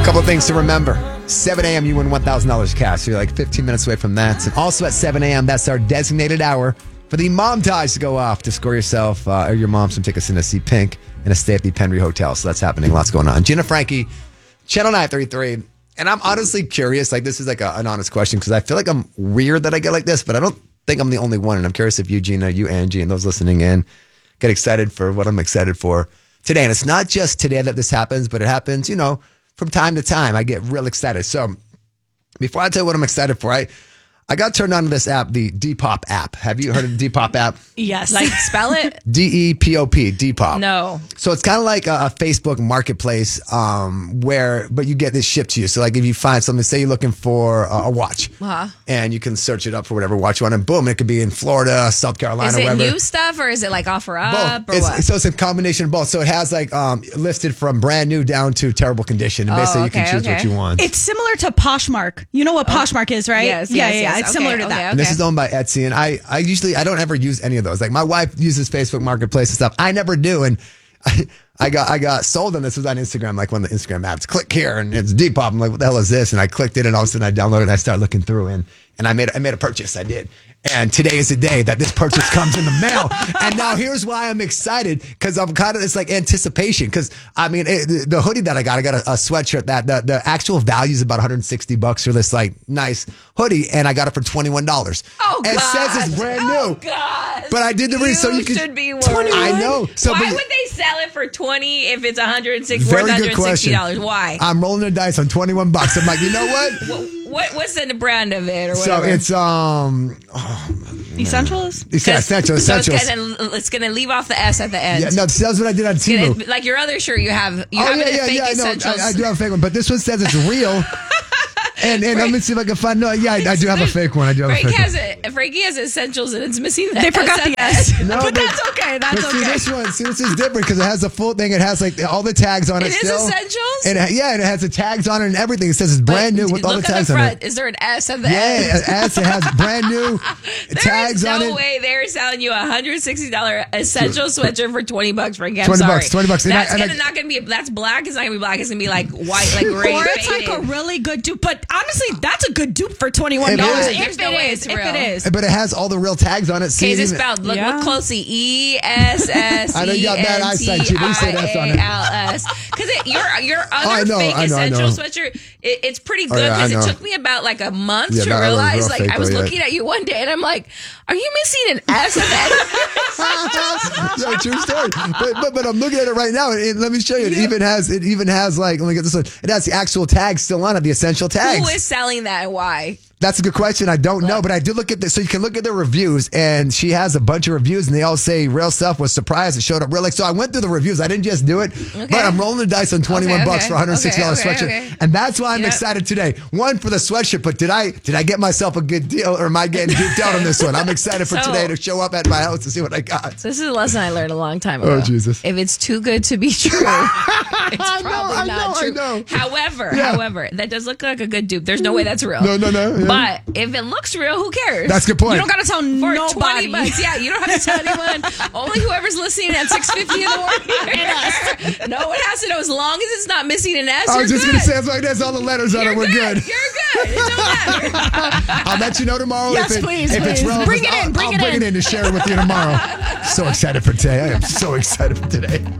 Couple things to remember. 7 a.m. you win $1,000 cash. So you're like 15 minutes away from that. And also at 7 a.m., that's our designated hour for the mom ties to go off to score yourself or your mom some tickets in to see Pink and a stay at the Penry Hotel. So that's happening. Lots going on. Gina Frankie, Channel 933. And I'm honestly curious. Like, this is like an honest question because I feel like I'm weird that I get like this, but I don't think I'm the only one. And I'm curious if you, Gina, you, Angie, and those listening in get excited for what I'm excited for today. And it's not just today that this happens, but it happens, from time to time. I get real excited. So before I tell you what I'm excited for, I got turned on to this app, the Depop app. Have you heard of the Depop app? Yes. Like, spell it? D-E-P-O-P, Depop. No. So it's kind of like a Facebook marketplace but you get this shipped to you. So like if you find something, say you're looking for a watch and you can search it up for whatever watch you want and boom, it could be in Florida, South Carolina, Is it wherever. new stuff or is it like offer up Both. or what? So it's a combination of both. So it has like listed from brand new down to terrible condition. And basically you can choose what you want. It's similar to Poshmark. You know what Poshmark is, right? Yes. Yeah. It's similar to that. And this is owned by Etsy, and I don't ever use any of those. Like my wife uses Facebook Marketplace and stuff. I never do, and I got sold on this. It was on Instagram, like one of the Instagram apps. Click here, and it's Depop. I'm like, what the hell is this? And I clicked it, and all of a sudden I downloaded it. And I started looking through, and I made a purchase. I did. And today is the day that this purchase comes in the mail. And now here's why I'm excited, because I'm kind of, it's like anticipation. Because I mean, the hoodie that I got a sweatshirt that the actual value is about $160 for this like nice hoodie, and I got it for $21. Oh, it God. says it's brand new. Oh, God. But I did the research. So you should be worried. I know. So, Why would they sell it for $20 if it's $160? Very worth good question. $160? Why? I'm rolling the dice on $21. I'm like, you know what? What's the brand of it or So whatever? it's Essentials? Essentials. So it's gonna leave off the S at the end. Yeah, no, that's what I did on Temu. Like your other shirt, you have fake Essentials. No, I do have a fake one, but this one says it's real. And let me see if I can find. No, yeah, I do have a fake one. I do have a fake one. Frankie has Essentials and it's missing the They forgot the S. No, but that's okay. That's but okay. See, this is different because it has the full thing. It has like all the tags on it. It is still. Essentials? And it has the tags on it and everything. It says it's brand new with all the tags on it. Is there an S at the Yeah, end? it has brand new tags on it. There's no way they're selling you a $160 Essential sweatshirt for $20, Frankie. I'm sorry. $20. That's not gonna be. That's black. It's not gonna be black. It's gonna be like white, like gray. Or it's like a really good dupe. But honestly, that's a good dupe for $21. There's no way it's real. If it is. But it has all the real tags on it. Okay, is it spelled? Look closely. ESSENTIALS. I know you got bad eyesight, G. They say that's on it. Because your other fake Essential sweatshirt, it's pretty good because it took me about like a month to realize. Like I was looking at you one day and I'm like, are you missing an S at the end? Yeah, true story. But I'm looking at it right now, and let me show you. It even has like, let me get this one. It has the actual tags still on it, the essential tags. Who is selling that and why? That's a good question. I don't know, but I did look at this. So you can look at the reviews, and she has a bunch of reviews, and they all say real stuff. Was surprised it showed up real. Like, so I went through the reviews. I didn't just do it, but I'm rolling the dice on $21 for $160 sweatshirt, and that's why I'm excited today. One for the sweatshirt, but did I get myself a good deal, or am I getting duped out on this one? I'm excited for today to show up at my house to see what I got. So this is a lesson I learned a long time ago. Oh, Jesus! If it's too good to be true, it's probably not true. I know. However, that does look like a good dupe. There's no way that's real. No. Yeah. But if it looks real, who cares? That's a good point. You don't got to tell nobody. $20. Yeah, you don't have to tell anyone. Only whoever's listening at 6:50 in the morning. No one has to know. As long as it's not missing an S, I was you're just good. going to say, as long as there's all the letters on it, we're good. You're good. It don't matter. I'll let you know tomorrow Yes, if please. it's relevant. Bring it in. I'll bring it in to share it with you tomorrow. So excited for today. I am so excited for today.